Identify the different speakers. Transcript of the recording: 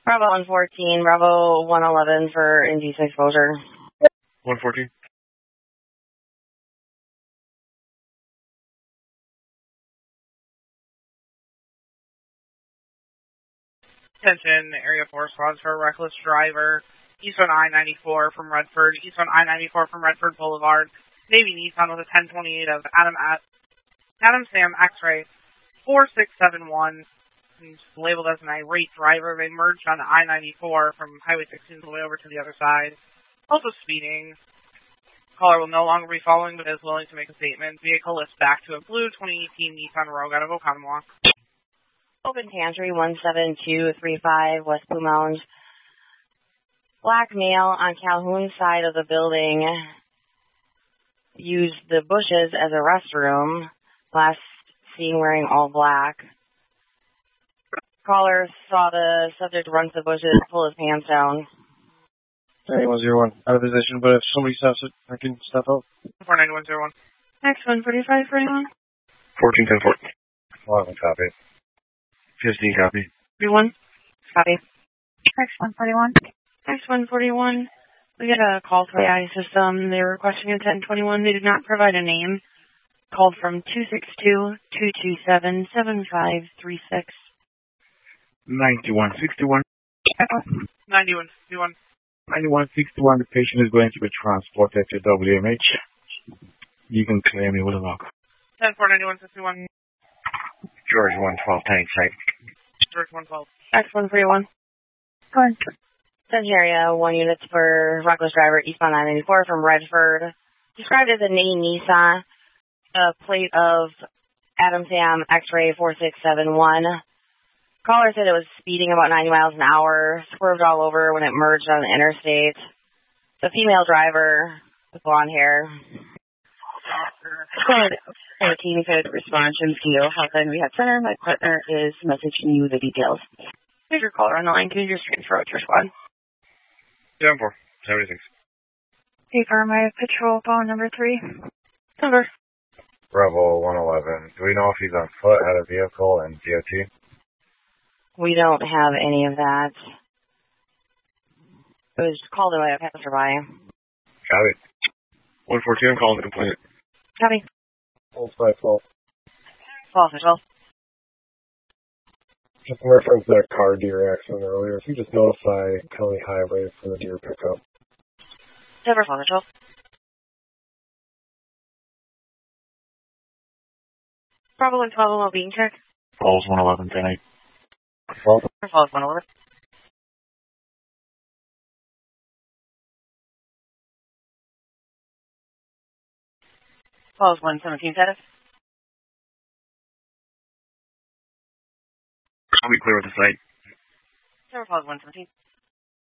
Speaker 1: Bravo 114, Bravo 111 for indecent exposure.
Speaker 2: 114.
Speaker 3: Attention, Area 4 squads for a reckless driver. Eastbound I-94 from Redford. Eastbound I-94 from Redford Boulevard. Navy Nissan with a 1028 of Adam Sam X-Ray 4671. He's labeled as an irate driver. They merged on I-94 from Highway 16 all the way over to the other side. Also speeding. Caller will no longer be following, but is willing to make a statement. Vehicle lifts back to a blue 2018 Nissan Rogue out of Oconomowoc.
Speaker 1: Open Pantry 17235 West Blue Mound. Black male on Calhoun side of the building used the bushes as a restroom. Last seen wearing all black. Caller saw the subject run to the bushes, pull his pants down.
Speaker 2: 9101, out of position, but if somebody stops it, I can step out.
Speaker 3: 49101.
Speaker 1: X145 for anyone?
Speaker 2: 1410 11 copy. 15 copy.
Speaker 1: 31. Copy.
Speaker 4: X141.
Speaker 1: X141. We got a call from the AI system. They were requesting a 1021. They did not provide a name. Called from 262-227-7536.
Speaker 2: 9161.
Speaker 3: 9161.
Speaker 2: 9161, the patient is going to be transported to WMH. You can clear me with a lock.
Speaker 3: 10-491-61.
Speaker 2: George 112, tank site.
Speaker 3: George 112.
Speaker 1: X141.
Speaker 4: Go ahead.
Speaker 1: Attention area, 1 unit for reckless driver eastbound I-94 from Redford. Described as a Nissan, a plate of Adam Sam X-Ray 4671. Caller said it was speeding about 90 miles an hour, swerved all over when it merged on the interstate. The female driver with blonde hair.
Speaker 4: Good. 18 could respond to Mosquito Hotline Rehab Center. My partner is messaging you the details.
Speaker 1: Here's your caller on the line. Can you just transfer out to your squad?
Speaker 2: 74, 76.
Speaker 4: Paper, my patrol phone number 3.
Speaker 1: Number.
Speaker 2: Bravo 111. Do we know if he's on foot, had a vehicle, and DOT?
Speaker 1: We don't have any of that. It was called in by a passerby.
Speaker 2: Got it. 114, I'm calling the complaint.
Speaker 1: Copy.
Speaker 2: Hold 512.
Speaker 1: Call official.
Speaker 5: Just in reference to that car deer accident earlier, if you just notify County Highway for the deer pickup.
Speaker 1: Never call official. Bravo 112 well-being check.
Speaker 2: Falls 111, 10-8.
Speaker 1: Falls 111. Falls 117 status.
Speaker 2: I'll be clear with the site.
Speaker 1: Falls 117.